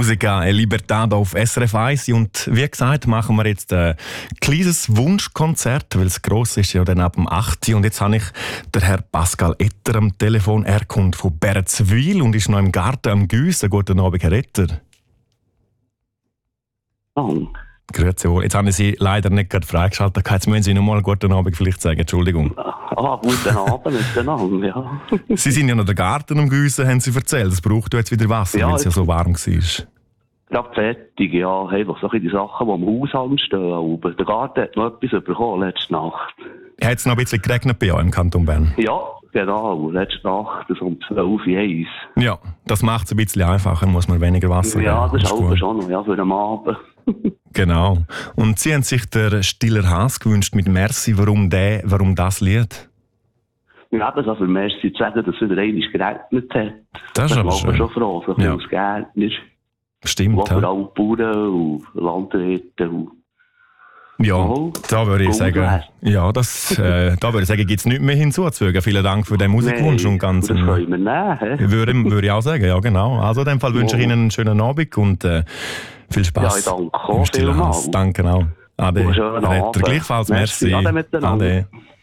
Musica e Libertà auf SRF 1. Und wie gesagt, machen wir jetzt ein kleines Wunschkonzert, weil es gross ist, ja dann ab dem 8. Und jetzt habe ich den Herr Pascal Etter am Telefon. Er kommt von Berzwil und ist noch im Garten am Güssen. Guten Abend, Herr Etter. Oh. Grüezi wohl. Jetzt haben Sie leider nicht gerade freigeschaltet. Jetzt müssen Sie noch mal guten Abend vielleicht sagen. Entschuldigung. Guten Abend miteinander, ja. Sie sind ja noch der Garten am Güssen, haben Sie erzählt. Es braucht jetzt wieder Wasser, Ja, weil es ja so warm war. Gerade fertig, ja. Einfach so die Sachen, die am Haushalt stehen. Aber der Garten hat noch etwas bekommen letzte Nacht. Hat es noch ein bisschen geregnet bei euch im Kanton Bern? Ja, genau. Letzte Nacht, so um 12:01. Ja, das macht es ein bisschen einfacher, muss man weniger Wasser Ja, geben. das ist auch schon noch, ja, für den Abend. Genau. Und Sie haben sich der Stiller Has gewünscht mit Merci. Warum das Lied? Ja, das also Merci zu sagen, dass es wieder einmal geregnet hat. Das ist aber schön. schön. Schon froh, so Ja. als Gärtner. Stimmt, Wo vor ja. allem Bauern und Landwirte und Ja, Oh, da würde ich gut sagen, wär's. ja, da würde ich sagen, gibt es nichts mehr hinzuzufügen. Vielen Dank für den Musikwunsch und ganz. das können wir nehmen. He? Würde ich auch sagen, ja genau. Also in dem Fall wünsche ich Ihnen einen schönen Abend und viel Spaß. Ja, ich danke im auch Stillen vielmals. Haus. Danke auch. Ade. Und einen schönen Herr Etter, Abend. gleichfalls, Merci. merci. Ade miteinander. Ade.